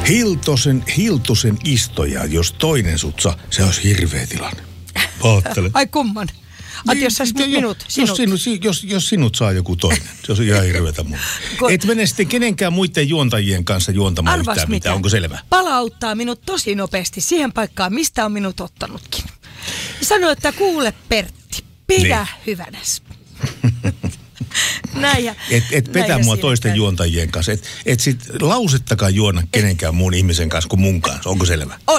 Hiltusen istoja, jos toinen sutsa, se olisi hirveä tilanne. Oottele. Ai kumman? Jos sais minut, sinut. Jos sinut saa joku toinen, se on ihan hirveätä mulle. Et mene sitten kenenkään muiden juontajien kanssa juontamaan yhtään mitään, onko selvä? Palauttaa minut tosi nopeasti siihen paikkaan, mistä on minut ottanutkin. Sano, että kuule Pertti, pidä hyvänäs. Näin et petä mua toisten käy. Juontajien kanssa. Et sit lausettakaan juona kenenkään muun ihmisen kanssa kuin mun kanssa. Onko selvä? On.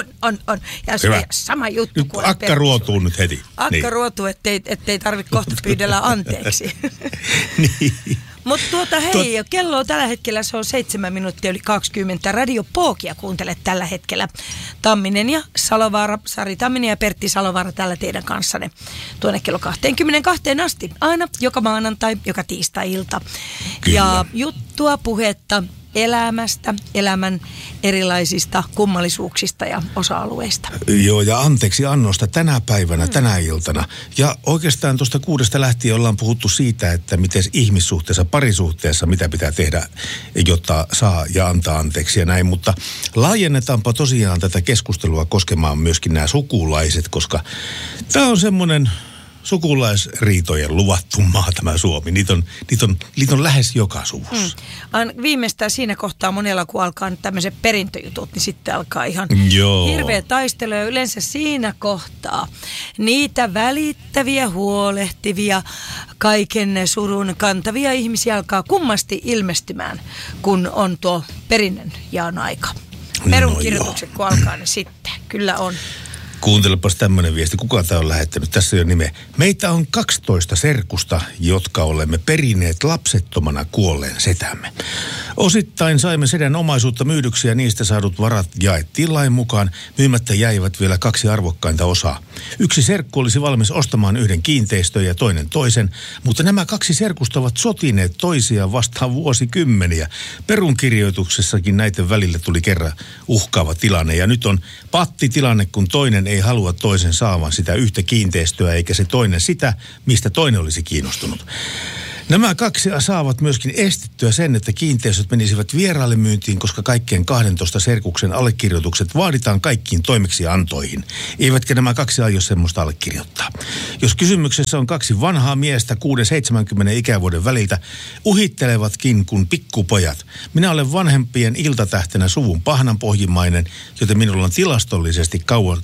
Ja se on sama juttu nyt kuin akka ruotuu nyt heti. Akka ruotuu, ettei tarvitse kohta pyydellä anteeksi. Niin. Mutta hei, kello on tällä hetkellä, se on 7 minuuttia yli 20. Radio Pookia kuuntelet tällä hetkellä. Tamminen ja Salovaara, Sari Tamminen ja Pertti Salovaara tällä teidän kanssanne. Tuonne kello 22 asti. Aina joka maanantai, joka tiistai-ilta. Kyllä. Ja juttua, puhetta elämästä, elämän erilaisista kummallisuuksista ja osa-alueista. Joo, ja anteeksi annosta tänä päivänä, tänä iltana. Ja oikeastaan tuosta 6 lähtien ollaan puhuttu siitä, että miten ihmissuhteessa, parisuhteessa, mitä pitää tehdä, jotta saa ja antaa anteeksi ja näin. Mutta laajennetaanpa tosiaan tätä keskustelua koskemaan myöskin nämä sukulaiset, koska tämä on semmoinen sukulaisriitojen luvattu maa tämä Suomi. Niitä on lähes joka suvussa. Viimeistään siinä kohtaa monella, kun alkaa nyt tämmöiset perintöjutut, niin sitten alkaa ihan hirveä taistelu. Ja yleensä siinä kohtaa niitä välittäviä, huolehtivia, kaiken surun kantavia ihmisiä alkaa kummasti ilmestymään, kun on tuo perinnön jaon aika. Perunkirjoitukset kun alkaa, niin sitten kyllä on. Kuuntelepas tämmöinen viesti. Kuka tämä on lähettänyt? Tässä ei ole nimeä. Meitä on 12 serkusta, jotka olemme perineet lapsettomana kuolleen setämme. Osittain saimme sedän omaisuutta myydyksi ja niistä saadut varat jaettiin lain mukaan. Myymättä jäivät vielä 2 arvokkainta osaa. Yksi serkku olisi valmis ostamaan yhden kiinteistön ja toinen toisen, mutta nämä 2 serkusta ovat sotineet toisiaan vastaan vuosikymmeniä. Perunkirjoituksessakin näiden välillä tuli kerran uhkaava tilanne ja nyt on pattitilanne, kun toinen ei halua toisen saavan sitä yhtä kiinteistöä eikä se toinen sitä, mistä toinen olisi kiinnostunut. Nämä 2 saavat myöskin estettyä sen, että kiinteistöt menisivät vieraille myyntiin, koska kaikkien 12 serkuksen allekirjoitukset vaaditaan kaikkiin toimeksiantoihin. Eivätkä nämä 2 aio semmoista allekirjoittaa. Jos kysymyksessä on 2 vanhaa miestä 6-70 ikävuoden väliltä, uhittelevatkin kuin pikkupojat. Minä olen vanhempien iltatähtenä suvun pahnanpohjimmainen, joten minulla on tilastollisesti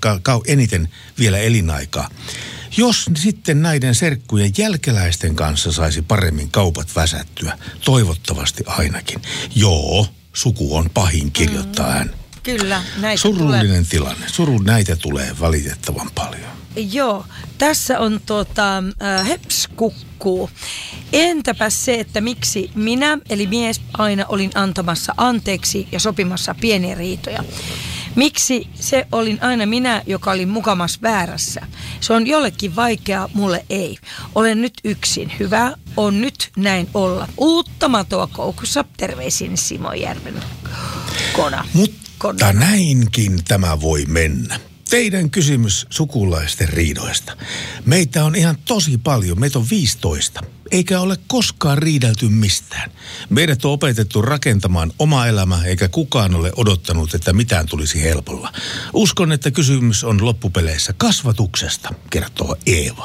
eniten vielä elinaikaa. Jos sitten näiden serkkujen jälkeläisten kanssa saisi paremmin kaupat väsättyä, toivottavasti ainakin. Joo, suku on pahin, kirjoittaa hän. Kyllä, näitä surullinen tilanne. Näitä tulee valitettavan paljon. Joo, tässä on Heps kukkuu. Entäpä se, että miksi minä, eli mies, aina olin antamassa anteeksi ja sopimassa pieniä riitoja. Miksi se olin aina minä, joka olin mukamas väärässä? Se on jollekin vaikeaa, mulle ei. Olen nyt yksin. Hyvä on nyt näin olla. Uutta matoa koukussa. Terveisin Simo Järven kona. Mutta näinkin tämä voi mennä. Teidän kysymys sukulaisten riidoista. Meitä on ihan tosi paljon. Meitä on 15. Eikä ole koskaan riidelty mistään. Meidät on opetettu rakentamaan oma elämä, eikä kukaan ole odottanut, että mitään tulisi helpolla. Uskon, että kysymys on loppupeleissä kasvatuksesta, kertoo Eeva.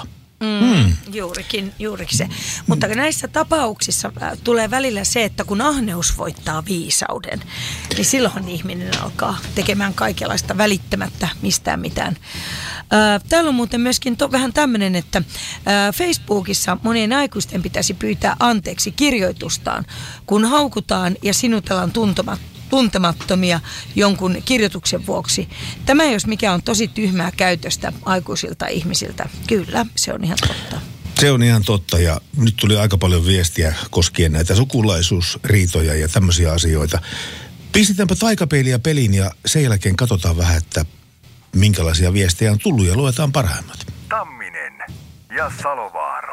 Juurikin se. Mutta näissä tapauksissa tulee välillä se, että kun ahneus voittaa viisauden, niin silloin ihminen alkaa tekemään kaikenlaista välittämättä mistään mitään. Täällä on muuten myöskin vähän tämmöinen, että Facebookissa monien aikuisten pitäisi pyytää anteeksi kirjoitustaan, kun haukutaan ja sinutellaan tuntemattomia jonkun kirjoituksen vuoksi. Tämä jos mikä on tosi tyhmää käytöstä aikuisilta ihmisiltä. Kyllä, se on ihan totta. Se on ihan totta ja nyt tuli aika paljon viestiä koskien näitä sukulaisuusriitoja ja tämmöisiä asioita. Pistetäänpä taikapeiliä peliin ja sen jälkeen katsotaan vähän, että minkälaisia viestejä on tullut ja luetaan parhaimmat. Tamminen ja Salovaara.